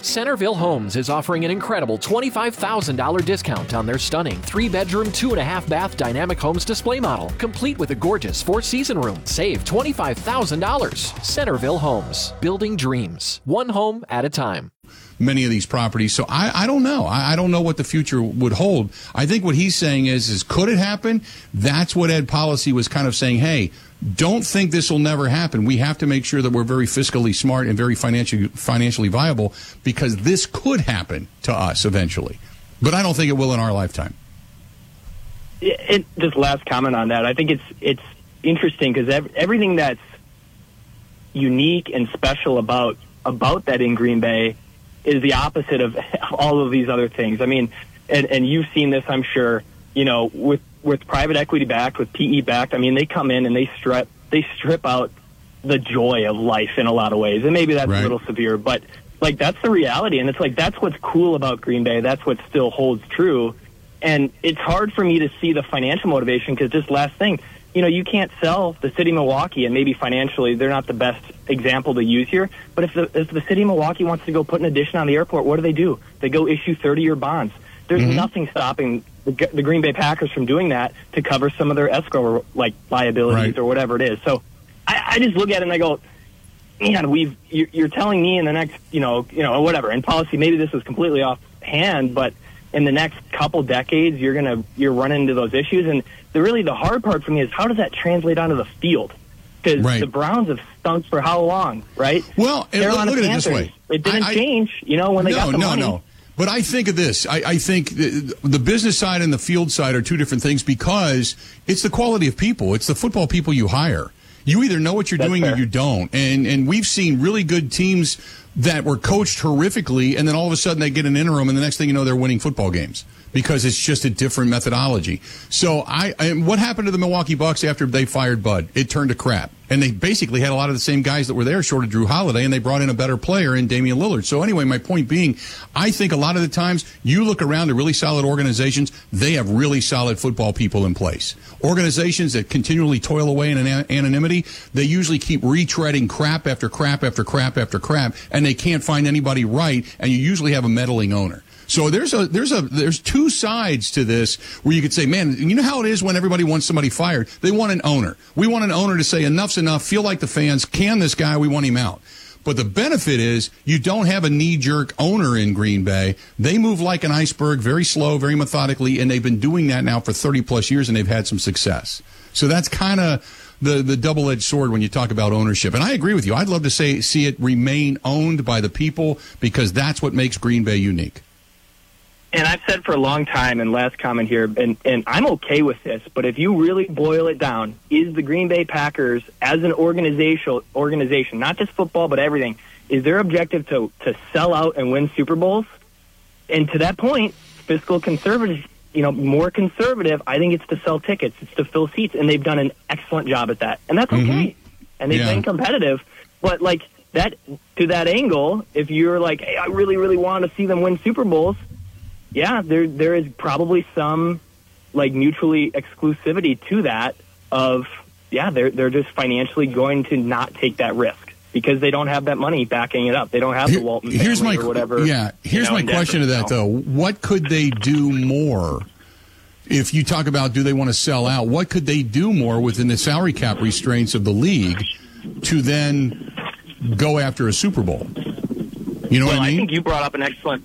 Centerville Homes is offering an incredible $25,000 discount on their stunning 3-bedroom, 2.5-bath Dynamic Homes display model, complete with a gorgeous 4-season room. Save $25,000. Centerville Homes, building dreams, one home at a time. Many of these properties. So I don't know. I don't know what the future would hold. I think what he's saying is could it happen? That's what Ed Policy was kind of saying, hey, don't think this will never happen. We have to make sure that we're very fiscally smart and very financially viable, because this could happen to us eventually. But I don't think it will in our lifetime. Just last comment on that. I think it's interesting because everything that's unique and special about that in Green Bay is the opposite of all of these other things. I mean, and you've seen this, I'm sure, with private equity backed, with PE backed. I mean, they come in and they strip out the joy of life in a lot of ways. And maybe that's a little severe, but like that's the reality. And it's like, that's what's cool about Green Bay. That's what still holds true. And it's hard for me to see the financial motivation because just last thing, you can't sell the city of Milwaukee, and maybe financially they're not the best example to use here. But if the city of Milwaukee wants to go put an addition on the airport, what do? They go issue 30-year bonds. There's nothing stopping the Green Bay Packers from doing that to cover some of their escrow liabilities or whatever it is. So I just look at it and I go, man, you're telling me in the next whatever in policy, maybe this is completely off hand, but in the next couple decades, you're running into those issues. And the hard part for me is how does that translate onto the field? Because the Browns have stunk for how long, right? Well, Carolina look at Panthers, it this way. It didn't change, when they got the money. No. But I think of this. I think the business side and the field side are two different things because it's the quality of people. It's the football people you hire. You either know what you're doing or you don't. And we've seen really good teams that were coached horrifically, and then all of a sudden they get an interim, and the next thing you know, they're winning football games because it's just a different methodology. So what happened to the Milwaukee Bucks after they fired Bud? It turned to crap. And they basically had a lot of the same guys that were there, short of Drew Holiday, and they brought in a better player in Damian Lillard. So anyway, my point being, I think a lot of the times you look around at really solid organizations, they have really solid football people in place. Organizations that continually toil away in anonymity, they usually keep retreading crap after crap after crap after crap, and they can't find anybody right, and you usually have a meddling owner. So there's two sides to this where you could say, man, you know how it is when everybody wants somebody fired? They want an owner. We want an owner to say enough's enough, feel like the fans, can this guy, we want him out. But the benefit is you don't have a knee-jerk owner in Green Bay. They move like an iceberg, very slow, very methodically, and they've been doing that now for 30-plus years, and they've had some success. So that's kind of the double-edged sword when you talk about ownership. And I agree with you. I'd love to see it remain owned by the people because that's what makes Green Bay unique. And I've said for a long time, and last comment here, and I'm okay with this, but if you really boil it down, is the Green Bay Packers, as an organization, not just football, but everything, is their objective to sell out and win Super Bowls? And to that point, fiscal conservative, more conservative, I think it's to sell tickets, it's to fill seats, and they've done an excellent job at that. And that's okay. And they've been competitive. But, that to that angle, if you're like, hey, I really, really want to see them win Super Bowls, yeah, there is probably some mutually exclusivity to that they're just financially going to not take that risk because they don't have that money backing it up. They don't have the Walton family or whatever. Yeah, here's my question to that, though. What could they do more if you talk about do they want to sell out? What could they do more within the salary cap restraints of the league to then go after a Super Bowl? You know what I mean? I think you brought up an excellent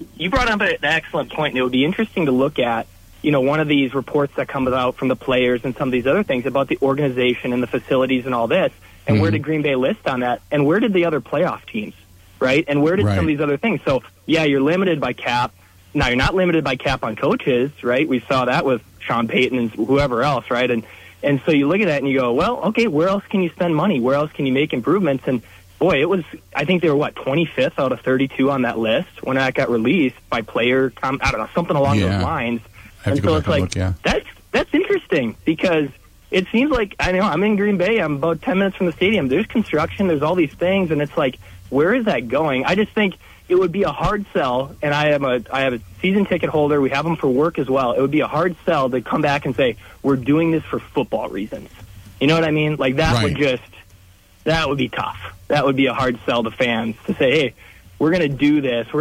point, and it would be interesting to look at, one of these reports that comes out from the players and some of these other things about the organization and the facilities and all this, and where did Green Bay list on that, and where did the other playoff teams, right? And where did some of these other things? So, yeah, you're limited by cap. Now, you're not limited by cap on coaches, right? We saw that with Sean Payton and whoever else, right? And so you look at that and you go, well, okay, where else can you spend money? Where else can you make improvements? And boy, I think they were, 25th out of 32 on that list when that got released by player, I don't know, something along those lines. And so it's like, that's interesting because it seems like, I know, I'm in Green Bay, I'm about 10 minutes from the stadium, there's construction, there's all these things, and it's like, where is that going? I just think it would be a hard sell, and I have a season ticket holder, we have them for work as well, it would be a hard sell to come back and say, we're doing this for football reasons. You know what I mean? That would be tough. That would be a hard sell to fans to say, hey, we're going to do this.